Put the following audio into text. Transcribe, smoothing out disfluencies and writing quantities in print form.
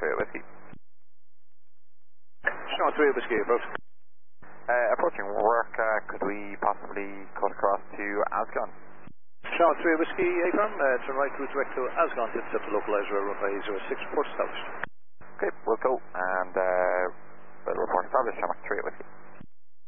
3 Whiskey. Chinook 3 Whiskey, approach. Approaching work, could we possibly cut across to Asgon? Chinook 3 Whiskey, A-firm, turn right route direct to Asgon to intercept the localizer runway 06, port established. Okay, we'll go, and we'll report established, Chinook 3 Whiskey.